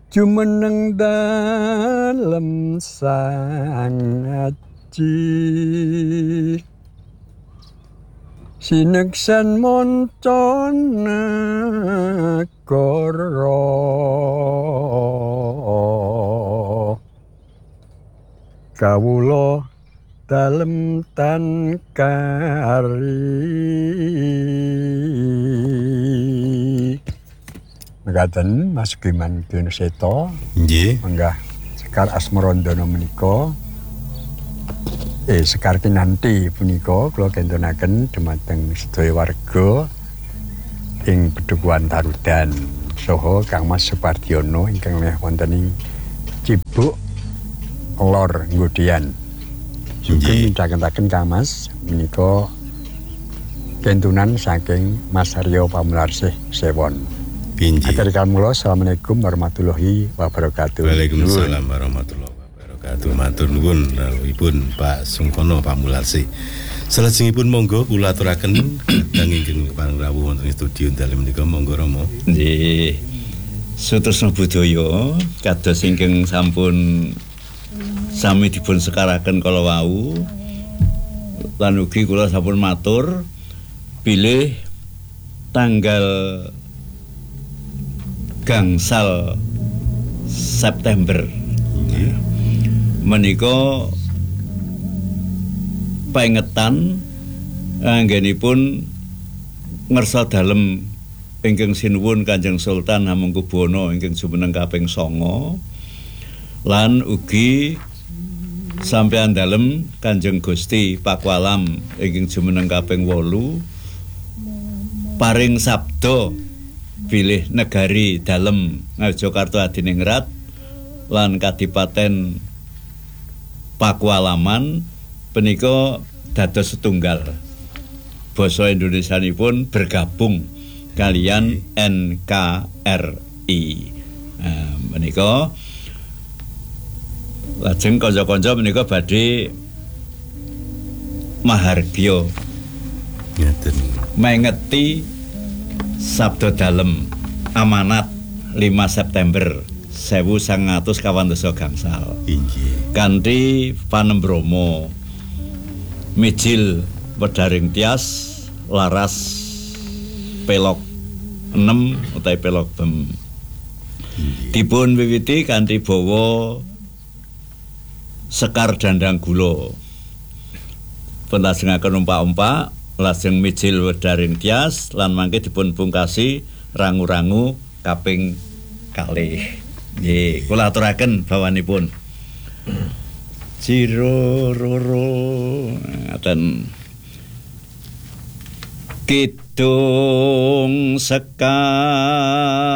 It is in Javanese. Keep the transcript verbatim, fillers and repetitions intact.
jumeneng dalem sang aji sineksan monco negara kawula dalem tan kari mekaten Mas Giman Dionoseto nggih menggah Sekar Asmarandana menika eh Sekar kinanti punika kula kentunaken dumateng sedaya warga ing Bedhukuhan Tarudan saha Kang Mas Supardiono ingkang meh wonten ing Cibuk Lor Ngodian. Sugeng minangkaken Kang Mas menika kentunan saking Mas Aryo Pamularsih Sewon. Pinji. Atur kula Assalamualaikum warahmatullahi wabarakatuh. Waalaikumsalam warahmatullahi wabarakatuh. Matur nuwun rawuhipun Pak Sungkono Pamularsih. Salajengipun monggo kula aturaken kadang ingkang panrawuh wonten studio dalem menika monggo Rama. Nggih. Sutresna budaya kados ingkang sampun sami dipun sekaraken kala wau lan ugi kula sampun matur bilih tanggal gangsal September nggih menika pengetan anggenipun ngersa dalem ingkang sinuwun Kanjeng Sultan Hamengkubuwana ingkang jumeneng kaping sanga lan ugi sampeyan dalem Kanjeng Gusti Pakualam ingkang jumeneng kaping wolu paring sabda bilih negari dalem Ngayogyakarta Adiningrat lan Kadipaten Pakualaman punika dados setunggal basa Indonesianipun bergabung kalian N K R I. Nah, menika lajeng kanca-kanca menika badhe mahargya ngeten mengeti sabda dalem amanat lima September sewu sangang atus kawan dasa gangsal inggih kanthi panembromo mijil Wedaring Tias laras pelok enam utawi pelok bem dipun wiwiti kanthi bawa Sekar Dandang Gula pentajengaken umpak-umpak lajeng mijil Wedaring Tias lan mangke dipun pungkasi rangu-rangu kaping kalih. Nggih, kula aturaken bawanipun. Jiro roro ngaten Kidung Sekar